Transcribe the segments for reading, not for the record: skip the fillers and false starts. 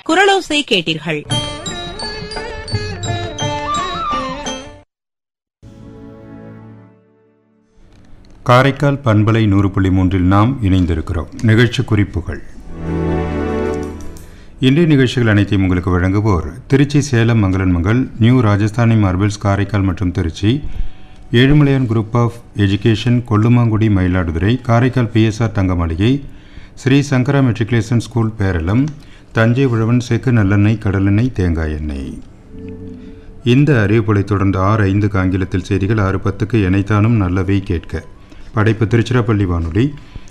குரலோசை கேட்டீர்கள். காரைக்கால் பண்பலை 100.3 நாம் இணைந்திருக்கிறோம். நிகழ்ச்சி குறிப்புகள். இன்றைய நிகழ்ச்சிகள் அனைத்தையும் உங்களுக்கு வழங்குவோர் திருச்சி, சேலம், மங்களன் மங்கள், நியூ ராஜஸ்தானி மார்பிள்ஸ், காரைக்கால் மற்றும் Trichy, Ezhumalaiyan group of education, Kollumangudi, Mayiladuthurai, Karaikal PSR தங்க மாளிகை, ஸ்ரீ சங்கரா மெட்ரிகுலேஷன் ஸ்கூல், பேரளம், தஞ்சை உழவன், செக்கு நல்லெண்ணெய், கடலெண்ணெய், தேங்காய் எண்ணெய். இந்த அறிவிப்புகளை தொடர்ந்து 6:05 ஆங்கிலத்தில் செய்திகள், 6:10 எனைத்தானும் நல்லவை கேட்க, படைப்பு திருச்சிராப்பள்ளி வானொலி,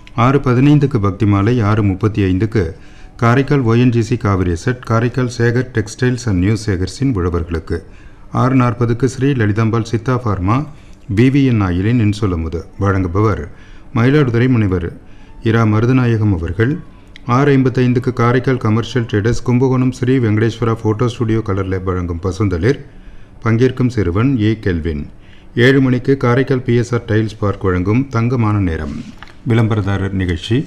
6:15 பக்தி மாலை, 6:35 Karaikal ONGC Kaveri set, Karaikal Sekar textiles and news சேகர்ஸின் உழவர்களுக்கு, 6:40 ஸ்ரீ லலிதாம்பாள் சித்தா ஃபார்மா BVN ஆயிலின் இன்சொலமுது வழங்குபவர் மயிலாடுதுறை முனைவர் இரா மருதநாயகம் அவர்கள். 6:55 Karaikal commercial traders, Kumbakonam Sri Venkateswara photo studio colour lab வழங்கும் பசுந்தளிர், பங்கேற்கும் சிறுவன் A. கெல்வின். 7 மணிக்கு காரைக்கால் PSR டைல்ஸ் பார்க் வழங்கும் தங்கமான நேரம் விளம்பரதாரர் நிகழ்ச்சி.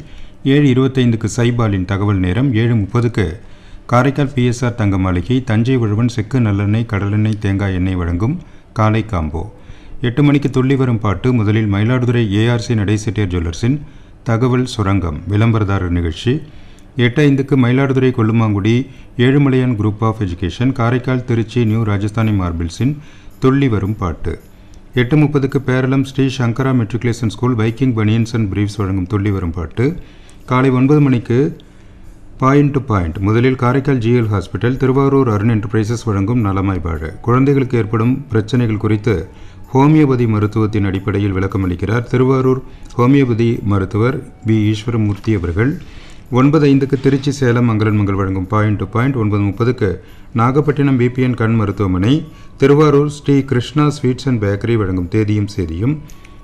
7:25 சைபாலின் தகவல் நேரம். 7:30 காரைக்கால் PSR தங்க மாளிகை, தஞ்சை உழவன், செக்கு நல்லெண்ணெய், கடலெண்ணெய், தேங்காய் எண்ணெய் வழங்கும் காலை காம்போ. 8 மணிக்கு துள்ளி வரும் பாட்டு. முதலில் மயிலாடுதுறை ARC நடைசெட்டியர் ஜுவல்லர்ஸின் தகவல் சுரங்கம் விளம்பரதாரர் நிகழ்ச்சி. 8:05 Mayiladuthurai Kollumangudi Ezhumalaiyan group of education, Karaikal Trichy new Rajasthani மார்பிள்ஸின் துள்ளி வரும் பாட்டு. 8:30 பேரளம் ஸ்ரீ சங்கரா matriculation school, Viking banians and briefs வழங்கும் துள்ளி வரும் பாட்டு. காலை 9 மணிக்கு பாயிண்ட் டு பாயிண்ட். முதலில் Karaikal GL hospital, Thiruvarur Arun enterprises வழங்கும் நலமாய் வாழ, குழந்தைகளுக்கு ஏற்படும் பிரச்சனைகள் குறித்து ஹோமியோபதி மருத்துவத்தின் அடிப்படையில் விளக்கமளிக்கிறார் திருவாரூர் ஹோமியோபதி மருத்துவர் B. ஈஸ்வரமூர்த்தி அவர்கள். 9:05 திருச்சி, சேலம், மங்களன் மங்கள் வழங்கும் point to point. 9:30 Nagapattinam BPN கண் மருத்துவமனை, Thiruvarur Sri Krishna sweets and bakery வழங்கும் தேதியும் சேதியும்.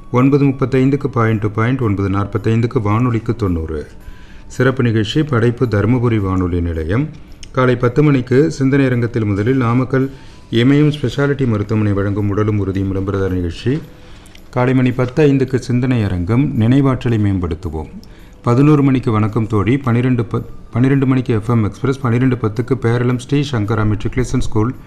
9:35 பாயிண்ட் டு பாயிண்ட். 9:45 வானொலிக்கு 90 சிறப்பு நிகழ்ச்சி, படைப்பு தருமபுரி வானொலி நிலையம். காலை 10 மணிக்கு சிந்தனை அரங்கத்தில் முதலில் நாமக்கல் இமயம் ஸ்பெஷாலிட்டி மருத்துவமனை வழங்கும் உடலும் உறுதியும் விளம்பரதார நிகழ்ச்சி. காலை மணி 10:05 சிந்தனை அரங்கம், நினைவாற்றலை மேம்படுத்துவோம். 11 மணிக்கு வணக்கம் தோழி. 12 மணிக்கு FM எக்ஸ்பிரஸ். 12:10 பேரளம் ஸ்ரீ சங்கரா மெட்ரிகுலேஷன் ஸ்கூல்,